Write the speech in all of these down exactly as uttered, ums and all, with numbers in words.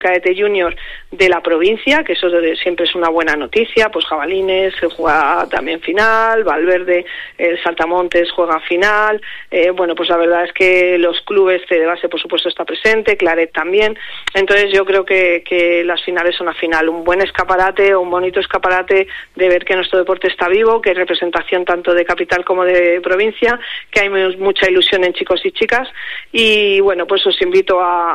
cadete junior de la provincia, que eso siempre es una buena noticia, pues Jabalines juega también final, Valverde, el Saltamontes juega final, eh, bueno, pues la verdad es que los clubes de base por supuesto está presente, Claret también, entonces yo creo que, que las finales son al final un buen escaparate, un bonito escaparate de ver que nuestro deporte está vivo, que hay representación tanto de capital como de provincia, que hay mucha ilusión en chicos y chicas, y bueno, pues os invito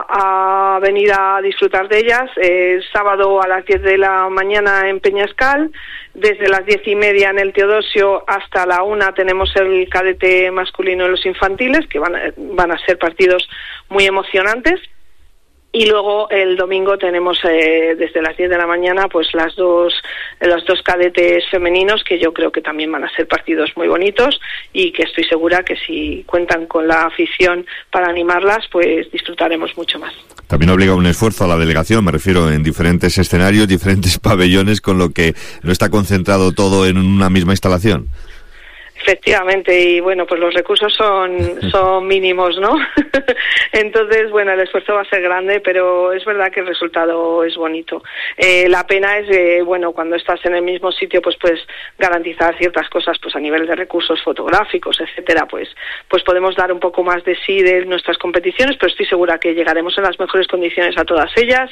a, a venir a disfrutar de ellas. El sábado a las diez de la mañana en Peñascal, desde las diez y media en el Teodosio hasta la una tenemos el cadete masculino y los infantiles, que van a, van a ser partidos muy emocionantes. Y luego el domingo tenemos eh, desde las diez de la mañana pues las dos los dos cadetes femeninos, que yo creo que también van a ser partidos muy bonitos y que estoy segura que si cuentan con la afición para animarlas, pues disfrutaremos mucho más. También obliga un esfuerzo a la delegación, me refiero, en diferentes escenarios, diferentes pabellones, con lo que no está concentrado todo en una misma instalación. Efectivamente, y bueno, pues los recursos son son mínimos, ¿no? Entonces, bueno, el esfuerzo va a ser grande, pero es verdad que el resultado es bonito. Eh, la pena es, eh, bueno, cuando estás en el mismo sitio, pues puedes garantizar ciertas cosas, pues a nivel de recursos fotográficos, etcétera, pues pues podemos dar un poco más de sí de nuestras competiciones, pero estoy segura que llegaremos en las mejores condiciones a todas ellas,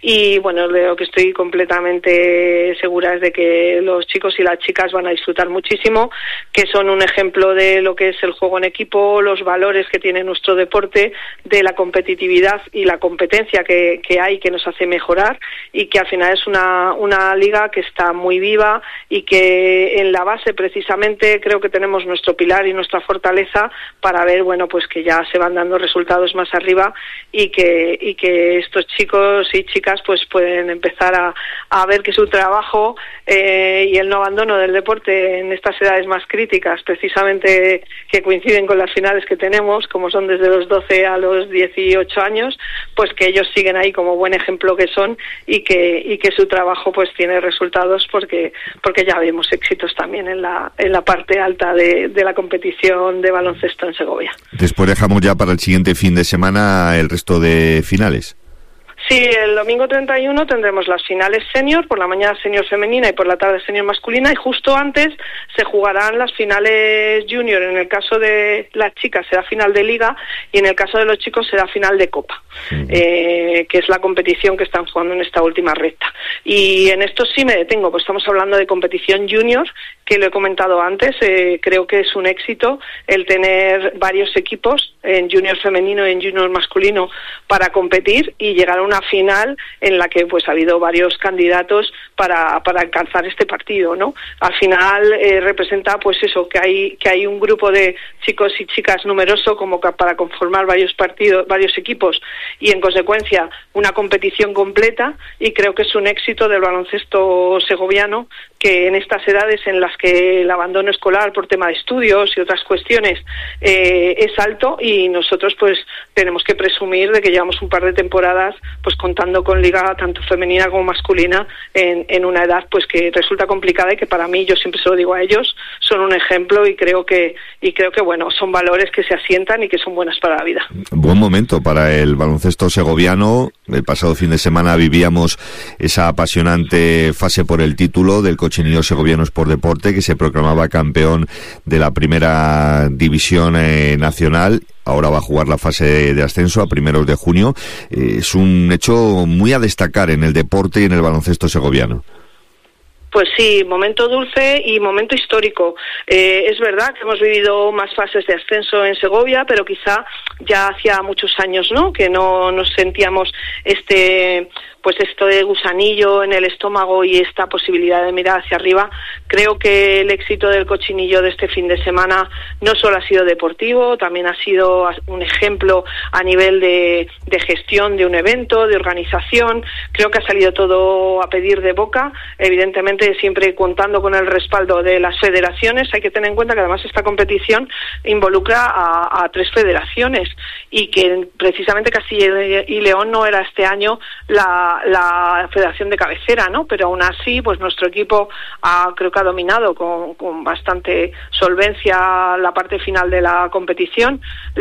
y bueno, de lo que estoy completamente segura es de que los chicos y las chicas van a disfrutar muchísimo, que son un ejemplo de lo que es el juego en equipo, los valores que tiene nuestro deporte, de la competitividad y la competencia que, que hay, que nos hace mejorar, y que al final es una, una liga que está muy viva y que en la base precisamente creo que tenemos nuestro pilar y nuestra fortaleza para ver, bueno, pues que ya se van dando resultados más arriba y que, y que estos chicos y chicas pues pueden empezar a, a ver que su trabajo eh, y el no abandono del deporte en estas edades más críticas, precisamente que coinciden con las finales que tenemos, como son desde los doce a los dieciocho años, pues que ellos siguen ahí como buen ejemplo que son, y que y que su trabajo pues tiene resultados, porque porque ya vemos éxitos también en la en la parte alta de, de la competición de baloncesto en Segovia. Después dejamos ya para el siguiente fin de semana el resto de finales. Sí, el domingo treinta y uno tendremos las finales senior, por la mañana senior femenina y por la tarde senior masculina, y justo antes se jugarán las finales junior. En el caso de las chicas será final de liga y en el caso de los chicos será final de copa, uh-huh. eh, que es la competición que están jugando en esta última recta. Y en esto sí me detengo, pues estamos hablando de competición junior, que lo he comentado antes, eh, creo que es un éxito el tener varios equipos en junior femenino y en junior masculino para competir y llegar a una final en la que pues ha habido varios candidatos para para alcanzar este partido, ¿no? Al final eh, representa pues eso, que hay que hay un grupo de chicos y chicas numeroso como para conformar varios partidos, varios equipos, y en consecuencia una competición completa, y creo que es un éxito del baloncesto segoviano, que en estas edades en las que el abandono escolar por tema de estudios y otras cuestiones eh, es alto, y nosotros pues tenemos que presumir de que llevamos un par de temporadas pues contando con liga tanto femenina como masculina en, en una edad pues que resulta complicada, y que para mí, yo siempre se lo digo a ellos, son un ejemplo, y creo que y creo que bueno, son valores que se asientan y que son buenas para la vida. Buen momento para el baloncesto segoviano. El pasado fin de semana vivíamos esa apasionante fase por el título del Cochinillo Segoviano Sport Deporte, que se proclamaba campeón de la primera división eh, nacional. Ahora va a jugar la fase de ascenso a primeros de junio. Eh, es un hecho muy a destacar en el deporte y en el baloncesto segoviano. Pues sí, momento dulce y momento histórico. Eh, es verdad que hemos vivido más fases de ascenso en Segovia, pero quizá ya hacía muchos años, ¿no?, que no nos sentíamos este pues esto de gusanillo en el estómago y esta posibilidad de mirar hacia arriba. Creo que el éxito del Cochinillo de este fin de semana no solo ha sido deportivo, también ha sido un ejemplo a nivel de, de gestión de un evento, de organización. Creo que ha salido todo a pedir de boca, evidentemente siempre contando con el respaldo de las federaciones. Hay que tener en cuenta que además esta competición involucra a, a tres federaciones, y que precisamente Castilla y León no era este año la la, la federación de cabecera, ¿no? Pero aún así, pues nuestro equipo ha, creo que ha dominado con, con bastante solvencia la parte final de la competición.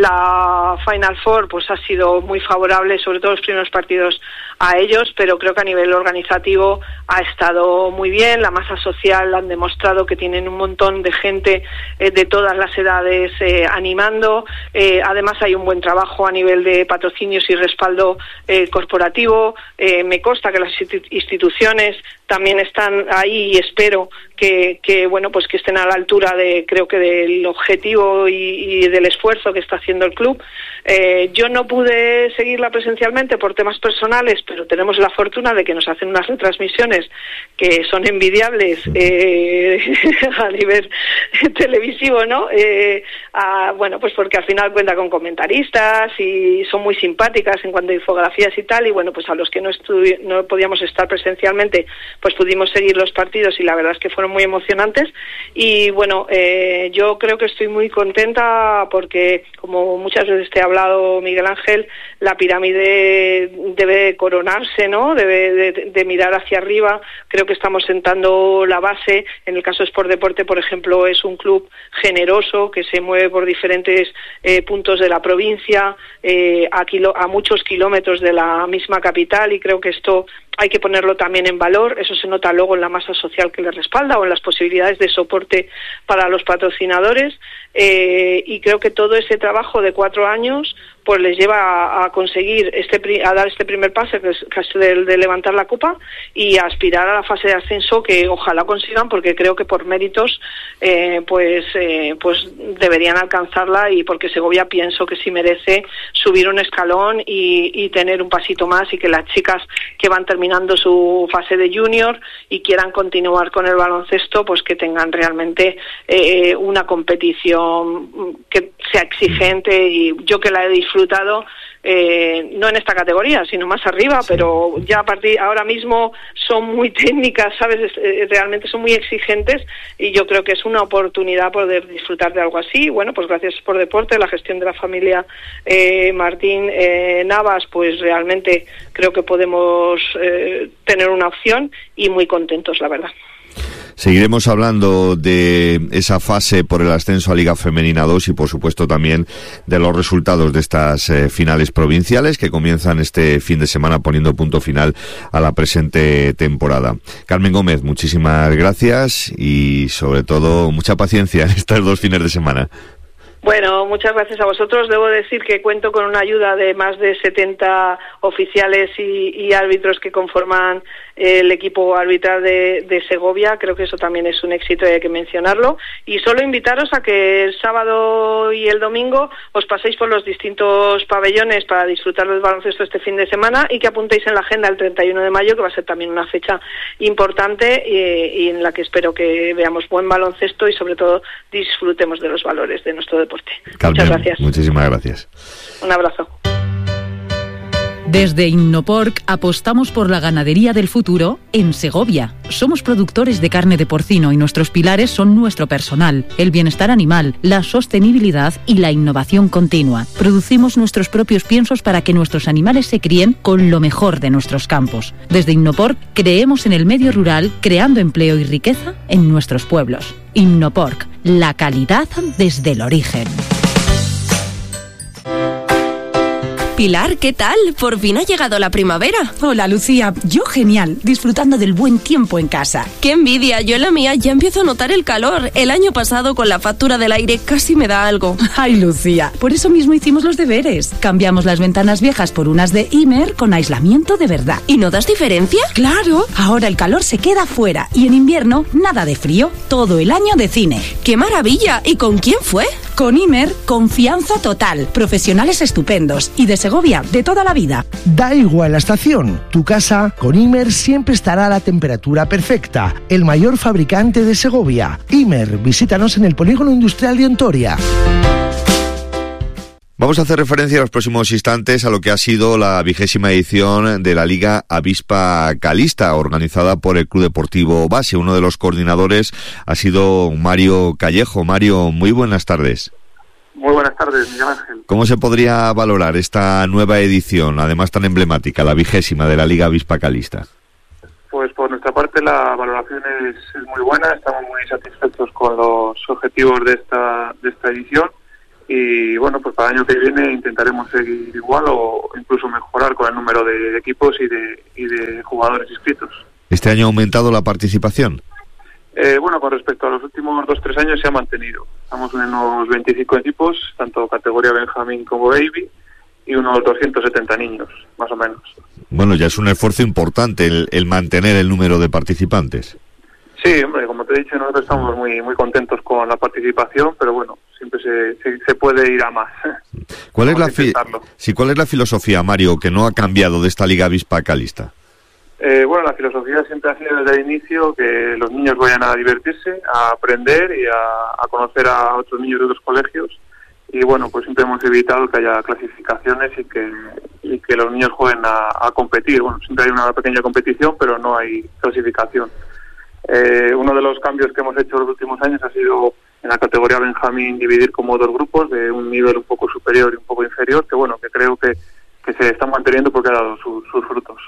La Final Four, pues ha sido muy favorable, sobre todo los primeros partidos a ellos, pero creo que a nivel organizativo ha estado muy bien. La masa social han demostrado que tienen un montón de gente eh, de todas las edades eh, animando. Eh, además hay un buen trabajo a nivel de patrocinios y respaldo eh, corporativo. Eh, me consta que las instituciones también están ahí y espero que, que bueno pues que estén a la altura de creo que del objetivo y, y del esfuerzo que está haciendo el club. Eh, yo no pude seguirla presencialmente por temas personales, pero tenemos la fortuna de que nos hacen unas retransmisiones que son envidiables eh, a nivel televisivo, ¿no? Eh, a, bueno, pues porque al final cuenta con comentaristas y son muy simpáticas en cuanto a infografías y tal, y bueno, pues a los que no, estu- no podíamos estar presencialmente, pues pudimos seguir los partidos y la verdad es que fueron muy emocionantes. Y bueno, eh, yo creo que estoy muy contenta porque, como muchas veces te he hablado, Miguel Ángel, la pirámide debe coronarse, ¿no? Debe de, de mirar hacia arriba. Creo que estamos sentando la base. En el caso de Sport Deporte, por ejemplo, es un club generoso que se mueve por diferentes eh, puntos de la provincia, eh, a, kilo, a muchos kilómetros de la misma capital, y creo que esto hay que ponerlo también en valor. Eso se nota luego en la masa social que le respalda o en las posibilidades de soporte para los patrocinadores, eh, y creo que todo ese trabajo de cuatro años pues les lleva a, a conseguir este a dar este primer paso, que es casi de, de levantar la copa, y a aspirar a la fase de ascenso, que ojalá consigan, porque creo que por méritos eh, pues eh, pues deberían alcanzarla, y porque Segovia pienso que sí merece subir un escalón y, y tener un pasito más, y que las chicas que van terminando su fase de junior y quieran continuar con el baloncesto, pues que tengan realmente eh, una competición que sea exigente. Y yo, que la he disfrutado disfrutado eh, no en esta categoría, sino más arriba, sí. Pero ya a partir ahora mismo son muy técnicas, ¿sabes? Eh, realmente son muy exigentes, y yo creo que es una oportunidad poder disfrutar de algo así. Bueno, pues gracias por Deporte, la gestión de la familia eh, Martín eh, Navas, pues realmente creo que podemos eh, tener una opción, y muy contentos, la verdad. Seguiremos hablando de esa fase por el ascenso a Liga Femenina dos y, por supuesto, también de los resultados de estas eh, finales provinciales que comienzan este fin de semana, poniendo punto final a la presente temporada. Carmen Gómez, muchísimas gracias y, sobre todo, mucha paciencia en estos dos fines de semana. Bueno, muchas gracias a vosotros. Debo decir que cuento con una ayuda de más de setenta oficiales y, y árbitros que conforman el equipo arbitral de, de Segovia. Creo que eso también es un éxito y hay que mencionarlo. Y solo invitaros a que el sábado y el domingo os paséis por los distintos pabellones para disfrutar del baloncesto este fin de semana, y que apuntéis en la agenda el treinta y uno de mayo, que va a ser también una fecha importante y, y en la que espero que veamos buen baloncesto y, sobre todo, disfrutemos de los valores de nuestro deporte. Carmen, muchas gracias. Muchísimas gracias. Un abrazo. Desde Innoporc apostamos por la ganadería del futuro en Segovia. Somos productores de carne de porcino y nuestros pilares son nuestro personal, el bienestar animal, la sostenibilidad y la innovación continua. Producimos nuestros propios piensos para que nuestros animales se críen con lo mejor de nuestros campos. Desde Innoporc creemos en el medio rural, creando empleo y riqueza en nuestros pueblos. Innoporc, la calidad desde el origen. Pilar, ¿qué tal? Por fin ha llegado la primavera. Hola, Lucía. Yo genial, disfrutando del buen tiempo en casa. ¡Qué envidia! Yo en la mía ya empiezo a notar el calor. El año pasado, con la factura del aire, casi me da algo. Ay, Lucía, por eso mismo hicimos los deberes. Cambiamos las ventanas viejas por unas de Imer con aislamiento de verdad. ¿Y notas diferencia? ¡Claro! Ahora el calor se queda fuera y en invierno nada de frío. Todo el año de cine. ¡Qué maravilla! ¿Y con quién fue? Con Imer, confianza total. Profesionales estupendos y de Segovia, de toda la vida. Da igual la estación, tu casa con Imer siempre estará a la temperatura perfecta. El mayor fabricante de Segovia. Imer, visítanos en el Polígono Industrial de Ontoria. Vamos a hacer referencia en los próximos instantes a lo que ha sido la vigésima edición de la Liga Avispa Calista, organizada por el Club Deportivo Base. Uno de los coordinadores ha sido Mario Callejo. Mario, muy buenas tardes. Muy buenas tardes, Miguel Ángel. ¿Cómo se podría valorar esta nueva edición, además tan emblemática, la vigésima de la Liga Avispa Calista? Pues por nuestra parte la valoración es, es muy buena, estamos muy satisfechos con los objetivos de esta de esta edición y bueno, pues para el año que viene intentaremos seguir igual o incluso mejorar con el número de equipos y de, y de jugadores inscritos. ¿Este año ha aumentado la participación? Eh, bueno, con respecto a los últimos dos o tres años se ha mantenido. Estamos en unos veinticinco equipos, tanto categoría Benjamín como Baby, y unos doscientos setenta niños, más o menos. Bueno, ya es un esfuerzo importante el, el mantener el número de participantes. Sí, hombre, como te he dicho, nosotros estamos muy muy contentos con la participación, pero bueno, siempre se, se, se puede ir a más. ¿Cuál es la fi- sí, ¿Cuál es la filosofía, Mario, que no ha cambiado de esta Liga Avispa Calista? Eh, bueno, la filosofía siempre ha sido desde el inicio que los niños vayan a divertirse, a aprender y a, a conocer a otros niños de otros colegios. Y bueno, pues siempre hemos evitado que haya clasificaciones y que y que los niños jueguen a, a competir. Bueno, siempre hay una pequeña competición, pero no hay clasificación. Eh, uno de los cambios que hemos hecho en los últimos años ha sido en la categoría Benjamín dividir como dos grupos de un nivel un poco superior y un poco inferior, que bueno, que creo que, que se están manteniendo porque ha dado su, sus frutos.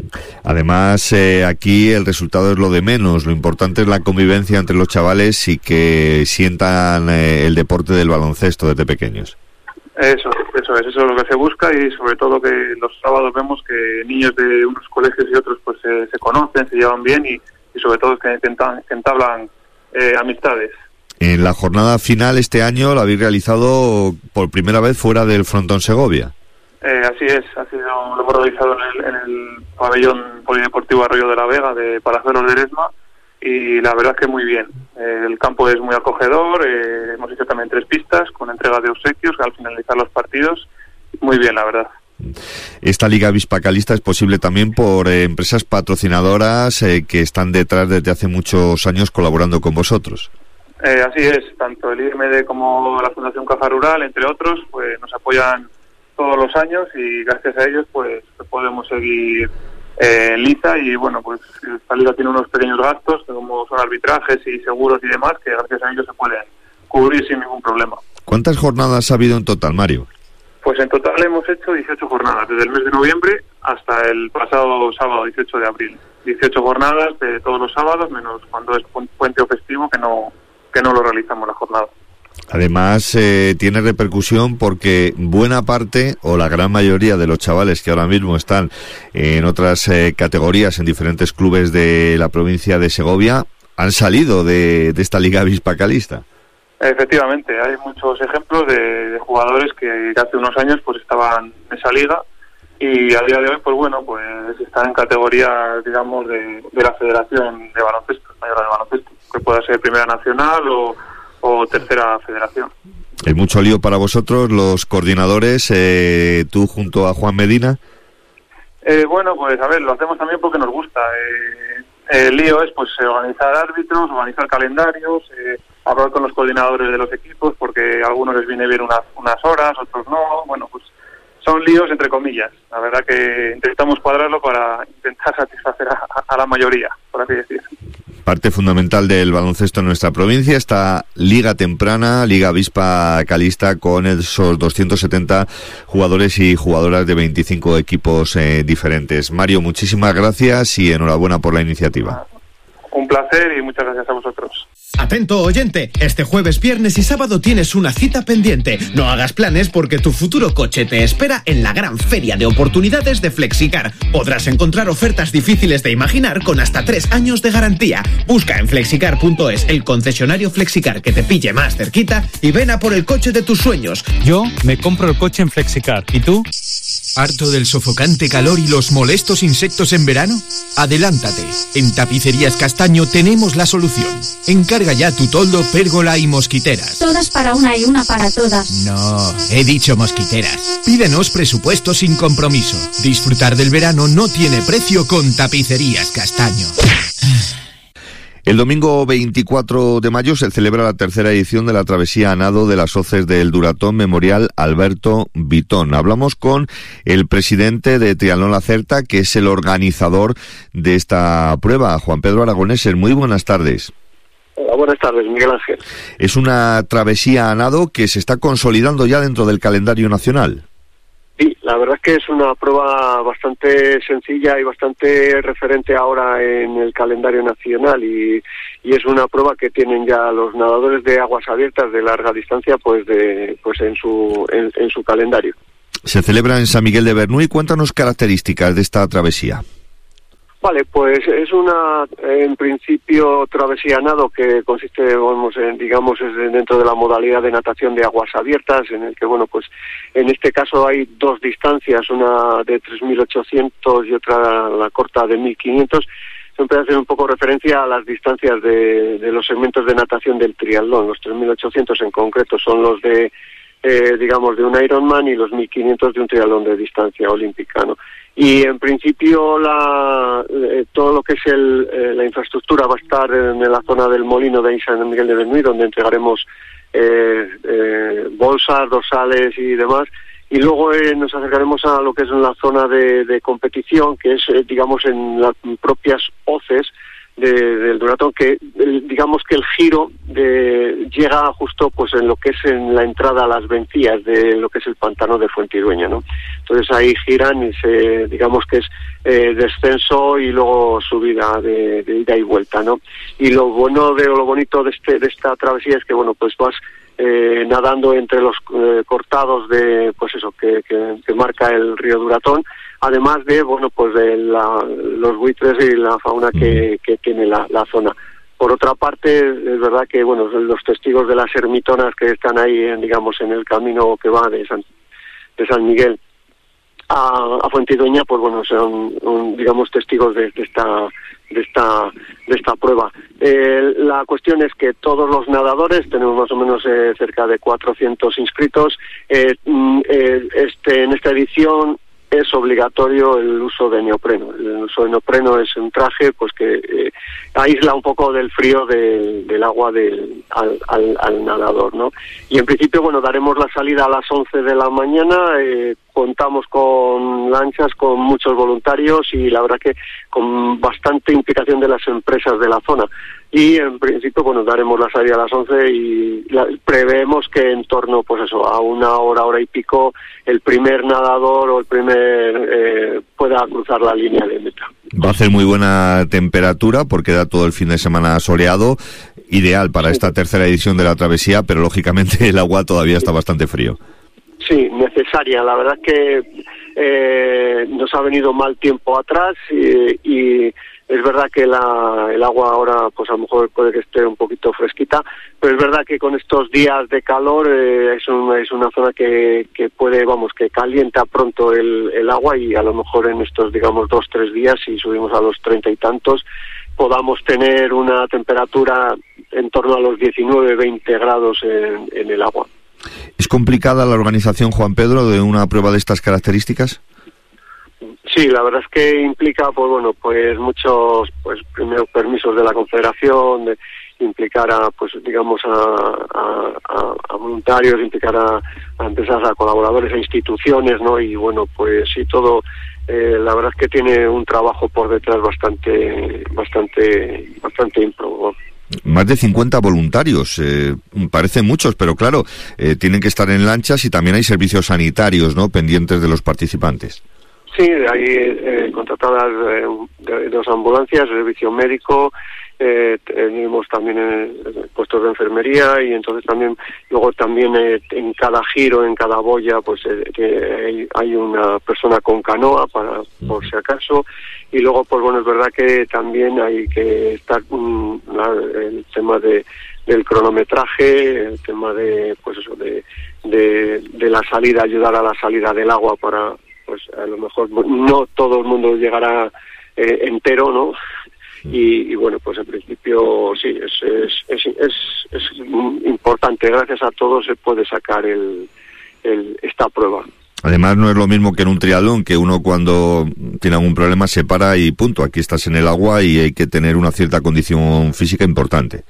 Además, eh, aquí el resultado es lo de menos. Lo importante es la convivencia entre los chavales y que sientan eh, el deporte del baloncesto desde pequeños. Eso, eso es, eso es lo que se busca y sobre todo que los sábados vemos que niños de unos colegios y otros pues se, se conocen, se llevan bien y, y sobre todo que entablan, entablan eh, amistades. En la jornada final este año la habéis realizado por primera vez fuera del Frontón Segovia. Eh, así es, ha sido, lo hemos realizado en el, en el pabellón polideportivo Arroyo de la Vega de Palazuelos de Eresma y la verdad es que muy bien. Eh, el campo es muy acogedor, eh, hemos hecho también tres pistas con entrega de obsequios al finalizar los partidos, muy bien la verdad. Esta Liga Avispa Calista es posible también por eh, empresas patrocinadoras eh, que están detrás desde hace muchos años colaborando con vosotros. Eh, así es, tanto el I M D como la Fundación Caja Rural, entre otros, pues nos apoyan todos los años y gracias a ellos pues podemos seguir eh, en liza y bueno, pues esta liga tiene unos pequeños gastos como son arbitrajes y seguros y demás que gracias a ellos se pueden cubrir sin ningún problema. ¿Cuántas jornadas ha habido en total, Mario? Pues en total hemos hecho dieciocho jornadas, desde el mes de noviembre hasta el pasado sábado dieciocho de abril. dieciocho jornadas de todos los sábados, menos cuando es puente o festivo que no, que no lo realizamos la jornada. Además, eh, tiene repercusión porque buena parte o la gran mayoría de los chavales que ahora mismo están en otras eh, categorías en diferentes clubes de la provincia de Segovia han salido de, de esta Liga Avispa Calista. Efectivamente, hay muchos ejemplos de, de jugadores que hace unos años pues estaban en esa liga y a día de hoy, pues bueno, pues están en categoría, digamos, de, de la Federación de Baloncesto, Mayor de Baloncesto, que pueda ser Primera Nacional o o tercera federación. ¿Hay mucho lío para vosotros, los coordinadores, eh, tú junto a Juan Medina? Eh, bueno, pues a ver, lo hacemos también porque nos gusta. Eh, el lío es pues organizar árbitros, organizar calendarios, eh, hablar con los coordinadores de los equipos, porque a algunos les viene bien unas, unas horas, otros no. Bueno, pues son líos entre comillas. La verdad que intentamos cuadrarlo para intentar satisfacer a, a la mayoría, por así decirlo. Parte fundamental del baloncesto en nuestra provincia, esta Liga Temprana, Liga Avispa Calista, con esos doscientos setenta jugadores y jugadoras de veinticinco equipos eh, diferentes. Mario, muchísimas gracias y enhorabuena por la iniciativa. Un placer y muchas gracias a vosotros. Atento oyente, este jueves, viernes y sábado tienes una cita pendiente. No hagas planes porque tu futuro coche te espera en la gran feria de oportunidades de Flexicar. Podrás encontrar ofertas difíciles de imaginar con hasta tres años de garantía. Busca en flexicar punto es el concesionario Flexicar que te pille más cerquita y ven a por el coche de tus sueños. Yo me compro el coche en Flexicar. ¿Y tú? ¿Harto del sofocante calor y los molestos insectos en verano? Adelántate. En Tapicerías Castaño tenemos la solución. Encarga ya tu toldo, pérgola y mosquiteras. Todas para una y una para todas. No, he dicho mosquiteras. Pídenos presupuesto sin compromiso. Disfrutar del verano no tiene precio con Tapicerías Castaño. El domingo veinticuatro de mayo se celebra la tercera edición de la travesía a nado de las hoces del Duratón Memorial Alberto Vitón. Hablamos con el presidente de Triatlón La Certa, que es el organizador de esta prueba, Juan Pedro Aragoneses. Muy buenas tardes. Hola, buenas tardes, Miguel Ángel. Es una travesía a nado que se está consolidando ya dentro del calendario nacional. Sí, la verdad es que es una prueba bastante sencilla y bastante referente ahora en el calendario nacional y, y es una prueba que tienen ya los nadadores de aguas abiertas de larga distancia pues de pues en su en, en su calendario. Se celebra en San Miguel de Bernuy. Cuéntanos características de esta travesía. Vale, pues es una, en principio, travesía a nado que consiste, vamos, en, digamos, es dentro de la modalidad de natación de aguas abiertas, en el que, bueno, pues en este caso hay dos distancias, una de tres mil ochocientos y otra la corta de mil quinientos. Siempre hacen un poco referencia a las distancias de, de los segmentos de natación del triatlón. Los tres mil ochocientos en concreto son los de, eh, digamos, de un Ironman y los mil quinientos de un triatlón de distancia olímpica, ¿no? Y en principio la, eh, todo lo que es el, eh, la infraestructura va a estar en la zona del Molino de San Miguel de Bernuy, donde entregaremos eh, eh, bolsas, dorsales y demás. Y luego eh, nos acercaremos a lo que es la zona de, de competición, que es, eh, digamos, en las propias hoces de, del duratón, que el, digamos que el giro de, llega justo pues en lo que es en la entrada a las Vencías de lo que es el pantano de Fuentidueña, ¿no? Entonces ahí giran y se, digamos que es eh, descenso y luego subida de, de ida y vuelta, ¿no? Y lo bueno de lo bonito de este de esta travesía es que bueno pues vas eh, nadando entre los eh, cortados de pues eso que, que, que marca el río Duratón, además de bueno pues de la, los buitres y la fauna que, que tiene la, la zona. Por otra parte, es verdad que bueno los testigos de las ermitonas que están ahí en, digamos en el camino que va de San de San Miguel a, a Fuentidueña, pues bueno son un, digamos testigos de, de esta de esta de esta prueba. Eh, la cuestión es que todos los nadadores, tenemos más o menos eh, cerca de cuatrocientos inscritos, eh, eh, este en esta edición es obligatorio el uso de neopreno. El uso de neopreno es un traje pues que eh, aísla un poco del frío de, del agua del, al, al, al nadador, ¿no? Y en principio, bueno, daremos la salida a las once de la mañana, eh, contamos con lanchas, con muchos voluntarios y la verdad que con bastante implicación de las empresas de la zona. Y en principio, bueno, daremos la salida a las once y la, preveemos que en torno, pues eso, a una hora, hora y pico, el primer nadador o el primer eh, pueda cruzar la línea de meta. Va a hacer muy buena temperatura porque da todo el fin de semana soleado, ideal para esta tercera edición de la travesía, pero lógicamente el agua todavía está bastante frío. Sí, necesaria. La verdad es que eh, nos ha venido mal tiempo atrás y, y es verdad que la, el agua ahora pues a lo mejor puede que esté un poquito fresquita, pero es verdad que con estos días de calor eh, es, un, es una zona que, que puede, vamos, que calienta pronto el, el agua y a lo mejor en estos, digamos, dos, tres días, si subimos a los treinta y tantos, podamos tener una temperatura en torno a los diecinueve, veinte grados en, en el agua. ¿Es complicada la organización, Juan Pedro, de una prueba de estas características? Sí, la verdad es que implica, pues bueno, pues muchos, pues primero permisos de la Confederación, de implicar a, pues digamos, a, a, a, a voluntarios, implicar a, a empresas, a colaboradores, a instituciones, ¿no? Y bueno, pues sí, todo, eh, la verdad es que tiene un trabajo por detrás bastante, bastante, bastante ímprobo. Más de cincuenta voluntarios, eh, parecen muchos, pero claro, eh, tienen que estar en lanchas y también hay servicios sanitarios, ¿no?, pendientes de los participantes. Sí, hay eh, contratadas eh, de, dos ambulancias, servicio médico, eh, tenemos también eh, puestos de enfermería y entonces también, luego también eh, en cada giro, en cada boya, pues eh, que hay, hay una persona con canoa para, por si acaso, y luego, pues bueno, es verdad que también hay que estar um, la, el tema de del cronometraje, el tema de, pues eso, de, de, de la salida, ayudar a la salida del agua para, pues a lo mejor no todo el mundo llegará eh, entero, ¿no? Y, y bueno, pues en principio sí, es, es, es, es, es importante. Gracias a todos se puede sacar el, el esta prueba. Además no es lo mismo que en un triatlón, que uno cuando tiene algún problema se para y punto. Aquí estás en el agua y hay que tener una cierta condición física importante.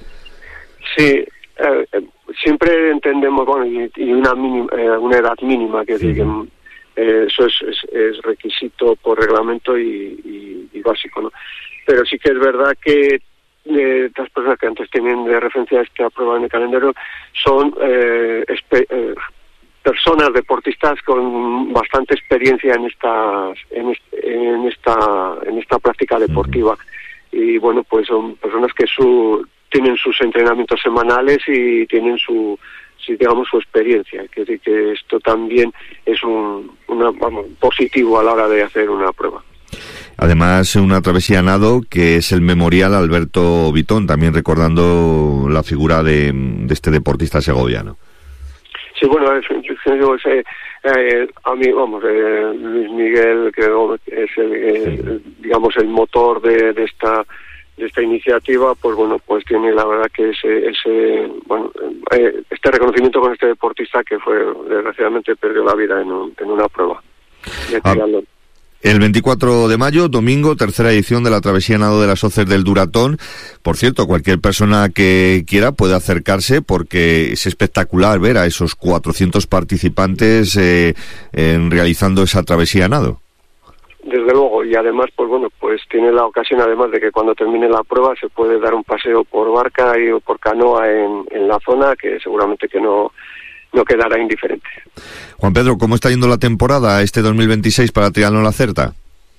Sí, eh, siempre entendemos, bueno, y, y una mínima, eh, una edad mínima, que decir, uh-huh. que eh, eso es, es, es requisito por reglamento y, y, y básico, ¿no? Pero sí que es verdad que de estas personas que antes tienen de referencia a esta prueba en el calendario son eh, espe- eh, personas deportistas con bastante experiencia en estas en, est- en esta en esta práctica deportiva. Y bueno, pues son personas que su tienen sus entrenamientos semanales y tienen su, si digamos, su experiencia. Quiere decir que esto también es un una, vamos, positivo a la hora de hacer una prueba. Además, una travesía a nado que es el memorial Alberto Vitón, también recordando la figura de, de este deportista segoviano. Sí, bueno, es, es, eh, eh, a mí, vamos, eh, Luis Miguel, que es el, eh, digamos, el motor de, de esta de esta iniciativa, pues bueno, pues tiene la verdad que ese, ese bueno, eh, este reconocimiento con este deportista que fue, desgraciadamente, perdió la vida en, un, en una prueba de triatlón. Ah. El veinticuatro de mayo, domingo, tercera edición de la travesía nado de las Hoces del Duratón. Por cierto, cualquier persona que quiera puede acercarse porque es espectacular ver a esos cuatrocientos participantes eh, en realizando esa travesía nado. Desde luego, y además, pues bueno, pues tiene la ocasión, además de que cuando termine la prueba se puede dar un paseo por barca y por canoa en, en la zona, que seguramente que no... no quedará indiferente. Juan Pedro, ¿cómo está yendo la temporada este dos mil veintiséis para Triatlón La Certa?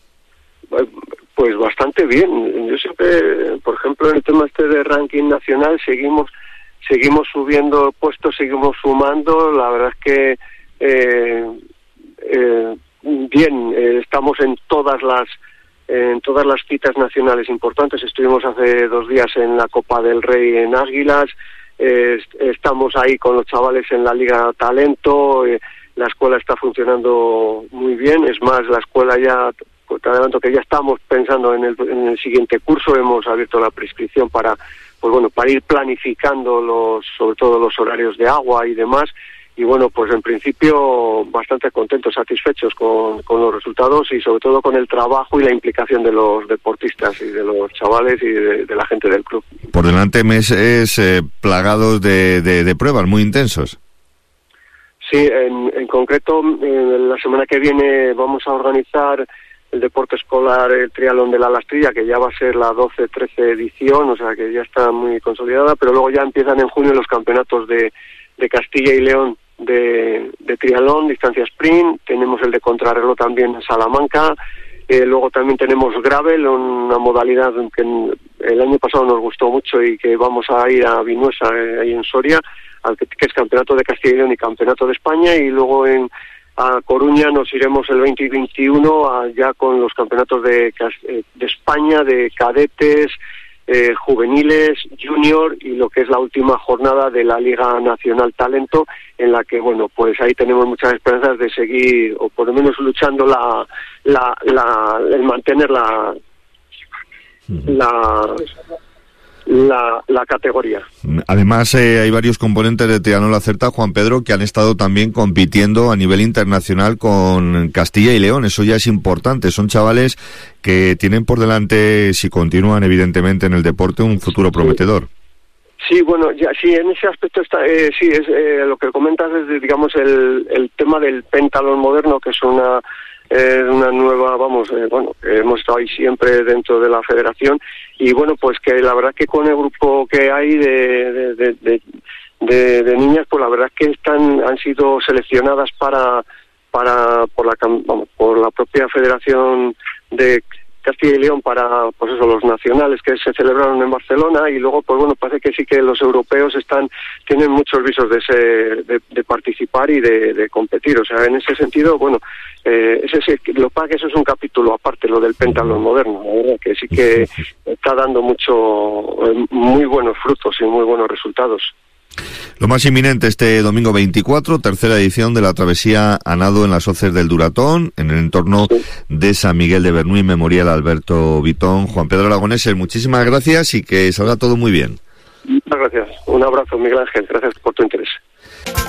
Pues bastante bien. Yo siempre, por ejemplo, en el tema este de ranking nacional, seguimos seguimos subiendo puestos, seguimos sumando. La verdad es que eh, eh, bien, eh, estamos en todas las en todas las citas nacionales importantes. Estuvimos hace dos días en la Copa del Rey en Águilas. Eh, estamos ahí con los chavales en la Liga Talento, eh, la escuela está funcionando muy bien, es más, la escuela ya, pues te adelanto que ya estamos pensando en el, en el siguiente curso, hemos abierto la prescripción para, pues bueno, para ir planificando los, sobre todo los horarios de agua y demás, y bueno, pues en principio bastante contentos, satisfechos con, con los resultados y sobre todo con el trabajo y la implicación de los deportistas y de los chavales y de, de la gente del club. Por delante meses eh, plagados de, de, de pruebas muy intensos. Sí, en, en concreto, eh, la semana que viene vamos a organizar el deporte escolar, el triatlón de la Lastrilla, que ya va a ser la doce trece edición, o sea que ya está muy consolidada, pero luego ya empiezan en junio los campeonatos de, de Castilla y León de, de triatlón, distancia sprint, tenemos el de contrarreloj también en Salamanca, eh, luego también tenemos gravel, una modalidad que el año pasado nos gustó mucho y que vamos a ir a Vinuesa, eh, ahí en Soria, al que, que es campeonato de Castilla y León y campeonato de España, y luego en a Coruña nos iremos el veinte y veintiuno a, ya con los campeonatos de, de España, de cadetes, eh, juveniles, junior y lo que es la última jornada de la Liga Nacional Talento, en la que, bueno, pues ahí tenemos muchas esperanzas de seguir, o por lo menos luchando la, la, la el mantener la, la, la, la categoría. Además, eh, hay varios componentes de Triatlón La Certa, Juan Pedro, que han estado también compitiendo a nivel internacional con Castilla y León. Eso ya es importante. Son chavales que tienen por delante, si continúan evidentemente en el deporte, un futuro prometedor. Sí, bueno, ya sí, en ese aspecto está, eh, sí, es eh, lo que comentas es, digamos, el, el tema del pentalón moderno, que es una eh, una nueva, vamos, eh, bueno, hemos estado ahí siempre dentro de la federación y bueno, pues que la verdad que con el grupo que hay de de, de, de, de, de niñas, pues la verdad es que están han sido seleccionadas para para por la vamos, por la propia federación de Castilla y León para, pues eso, los nacionales que se celebraron en Barcelona y luego, pues bueno, parece que sí que los europeos están tienen muchos visos de ser, de, de participar y de, de competir, o sea, en ese sentido, bueno, eh, ese, ese, lo que pasa que eso es un capítulo aparte, lo del pentalón moderno, la verdad que sí que está dando mucho, muy buenos frutos y muy buenos resultados. Lo más inminente este domingo veinticuatro, tercera edición de la travesía a nado en las Hoces del Duratón, en el entorno sí. de San Miguel de Bernuy, Memorial Alberto Vitón. Juan Pedro Aragoneses, muchísimas gracias y que salga todo muy bien. Muchas gracias. Un abrazo, Miguel Ángel. Gracias por tu interés.